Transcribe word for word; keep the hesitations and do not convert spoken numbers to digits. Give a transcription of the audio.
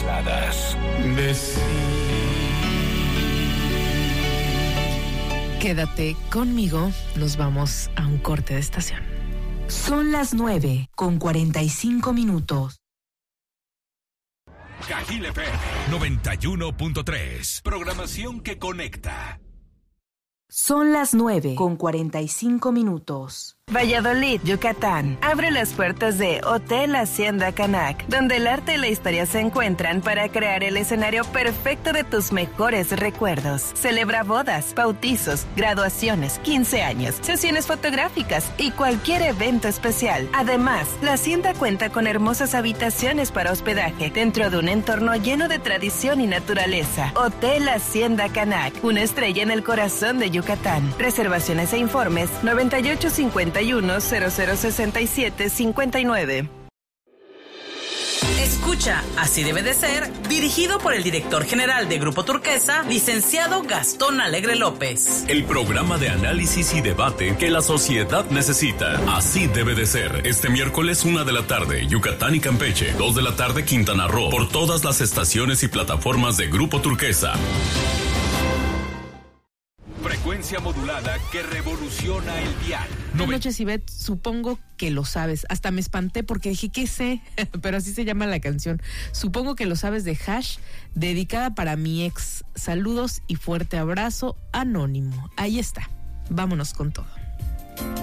aisladas. Quédate conmigo, nos vamos a un corte de estación. Son las nueve con cuarenta y cinco minutos. Cajil F M noventa y uno punto tres. Programación que conecta. Son las nueve con cuarenta y cinco minutos. Valladolid, Yucatán. Abre las puertas de Hotel Hacienda Canac, donde el arte y la historia se encuentran para crear el escenario perfecto de tus mejores recuerdos. Celebra bodas, bautizos, graduaciones, quince años, sesiones fotográficas y cualquier evento especial. Además, la hacienda cuenta con hermosas habitaciones para hospedaje dentro de un entorno lleno de tradición y naturaleza. Hotel Hacienda Canac, una estrella en el corazón de Yucatán. Reservaciones e informes noventa y ocho cincuenta y uno cero cero sesenta y siete cincuenta y nueve. Escucha, así debe de ser, dirigido por el director general de Grupo Turquesa, licenciado Gastón Alegre López. El programa de análisis y debate que la sociedad necesita. Así debe de ser. Este miércoles, una de la tarde, Yucatán y Campeche. Dos de la tarde, Quintana Roo. Por todas las estaciones y plataformas de Grupo Turquesa. Frecuencia modulada que revoluciona el dial. Buenas noches, Ivette. Supongo que lo sabes. Hasta me espanté porque dije, ¿qué sé? Pero así se llama la canción. Supongo que lo sabes, de Hash, dedicada para mi ex. Saludos y fuerte abrazo, Anónimo. Ahí está. Vámonos con todo.